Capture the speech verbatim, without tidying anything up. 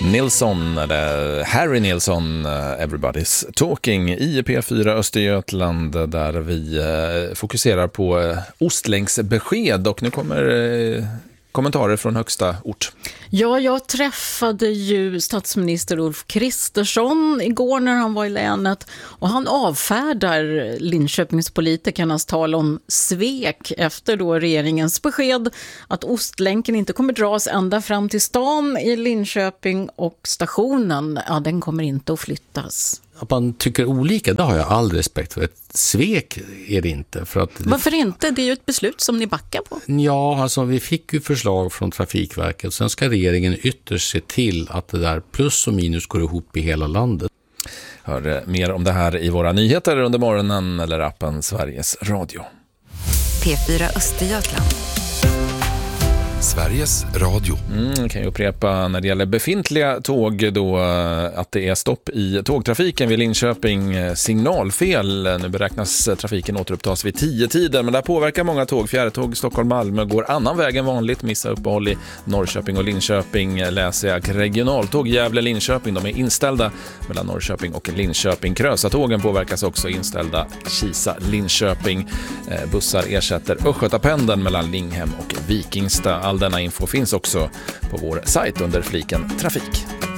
Nilsson, eller Harry Nilsson, Everybody's Talking i P fyra Östergötland, där vi fokuserar på Ostlänksbesked, och nu kommer kommentarer från högsta ort. Ja, jag träffade ju statsminister Ulf Kristersson igår när han var i länet, och han avfärdar Linköpingspolitikernas tal om svek efter då regeringens besked att Ostlänken inte kommer dras ända fram till stan i Linköping, och stationen, ja, den kommer inte att flyttas. Att man tycker olika, det har jag all respekt för. Ett svek är det inte. För att det... Varför inte? Det är ju ett beslut som ni backar på. Ja, alltså vi fick ju förslag från Trafikverket. Sen ska regeringen ytterst se till att det där plus och minus går ihop i hela landet. Hör mer om det här i våra nyheter under morgonen eller appen Sveriges Radio. P fyra Östergötland. Sveriges Radio. Mm, kan jag upprepa när det gäller befintliga tåg då att det är stopp i tågtrafiken vid Linköping, signalfel. Nu beräknas trafiken återupptas vid tio tider, men det påverkar många tåg. Fjärrtåg Stockholm-Malmö går annan väg än vanligt, missa uppehåll i Norrköping och Linköping. Läser jag regionaltåg Gävle-Linköping, de är inställda mellan Norrköping och Linköping. Krösatågen påverkas också, inställda Kisa-Linköping. Bussar ersätter Östgötapendeln mellan Linghem och Vikingstad. All denna info finns också på vår sajt under fliken Trafik.